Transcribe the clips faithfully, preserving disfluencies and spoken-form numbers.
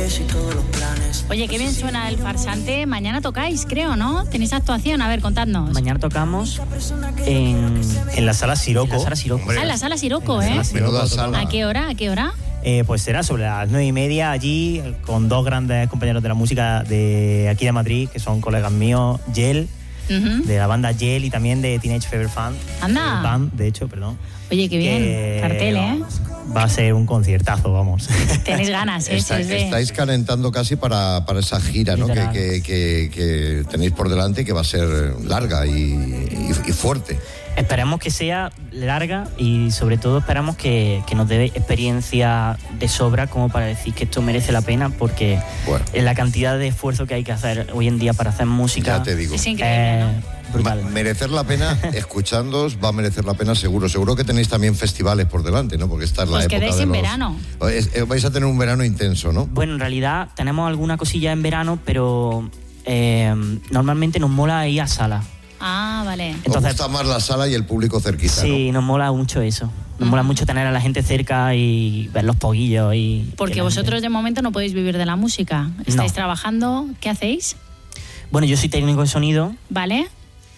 y todos los planes. Oye, qué bien suena el farsante. Mañana tocáis, creo, ¿no? ¿Tenéis actuación? A ver, contadnos. Mañana tocamos en, en la Sala Siroco. En la Sala Siroco. Ah, en la Sala Siroco, en ¿eh? la sala Menuda sala. ¿A qué hora? ¿A qué hora? Eh, pues será sobre las nueve y media allí, con dos grandes compañeros de la música de aquí de Madrid, que son colegas míos, Yel, Uh-huh. de la banda Yel, y también de Teenage Fever Fan. Anda. Fever Band, de hecho, perdón. Oye, qué bien. Que, Cartel, ¿eh? Va a ser un conciertazo, vamos. Tenéis ganas, ¿eh? Está- Se os ve. estáis calentando casi para, para esa gira, ¿no? que, Literal. que, que, que tenéis por delante y que va a ser larga y, y, y fuerte. Esperamos que sea larga y sobre todo esperamos que, que nos dé experiencia de sobra como para decir que esto merece la pena, porque Bueno. en la cantidad de esfuerzo que hay que hacer hoy en día para hacer música Ya te digo. Es increíble, eh, ¿no? brutal. Va- merecer la pena, escuchándoos, va a merecer la pena seguro. Seguro que tenéis también festivales por delante, ¿no? Porque esta es la Os época quedáis de en los- verano. Es- eh, vais a tener un verano intenso, ¿no? Bueno, en realidad tenemos alguna cosilla en verano, pero eh, normalmente nos mola ir a sala. Ah, vale. Os Entonces, gusta más la sala y el público cerquita, sí, nos mola mucho eso. Nos mola mucho tener a la gente cerca y ver los poguillos. Y Porque y la vosotros gente. de momento no podéis vivir de la música. Estáis No. trabajando. ¿Qué hacéis? Bueno, yo soy técnico de sonido. ¿Vale?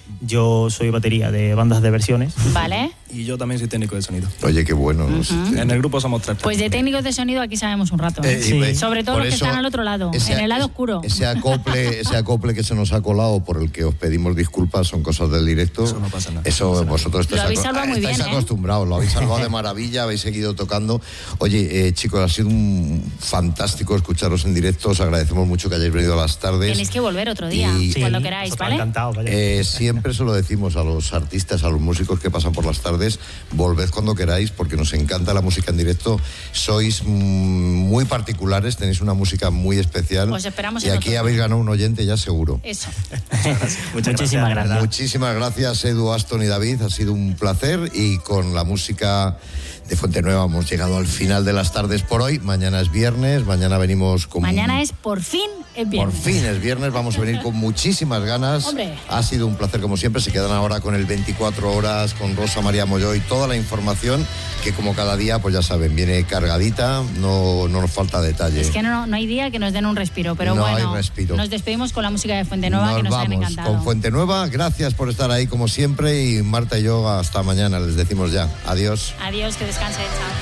Yo soy batería de bandas de versiones. ¿Vale? Y yo también soy técnico de sonido. ¿no? Oye, qué bueno. ¿no? Ujú. En el grupo somos tres. Pues de técnicos de sonido aquí sabemos un rato. ¿eh? Eh, Sí. y ve- Sobre todo por los que eso, están al otro lado, ese- en el lado ese- oscuro. Ese acople, ese acople que se nos ha colado, por el que os pedimos disculpas, son cosas del directo. Eso no pasa nada. Eso No pasa nada. vosotros estáis, Lo habéis aco- salvado muy estáis bien, ¿eh? acostumbrados, lo habéis salvado de maravilla, habéis seguido tocando. Oye, eh, chicos, ha sido un fantástico escucharos en directo. Os agradecemos mucho que hayáis venido a las tardes. Tenéis que volver otro día, Y- cuando Sí, queráis, nosotros ¿vale? encantados, vaya. Eh, siempre se lo decimos a los artistas, a los músicos que pasan por las tardes, volved cuando queráis, porque nos encanta la música en directo. Sois mm, muy particulares, tenéis una música muy especial. Os esperamos y en aquí otro habéis ganado un oyente ya seguro. Eso. Muchas Muchísimas de gracias. verdad. Muchísimas gracias, Edu, Aston y David, ha sido un placer, y con la música de Fuente Nueva hemos llegado al final de las tardes por hoy. Mañana es viernes, mañana venimos con... Mañana es por fin el Por viernes. fin es viernes, vamos a venir con muchísimas ganas. Hombre. Ha sido un placer como siempre. Se quedan ahora con el veinticuatro horas, con Rosa María Molloy, toda la información que como cada día, pues ya saben, viene cargadita, no, no nos falta detalle. Es que no, no hay día que nos den un respiro, pero No bueno, hay respiro. nos despedimos con la música de Fuente Nueva, Nos que nos vamos han encantado. con Fuente Nueva. Gracias por estar ahí como siempre, y Marta y yo hasta mañana les decimos ya. Adiós. Adiós, que descanse, chao.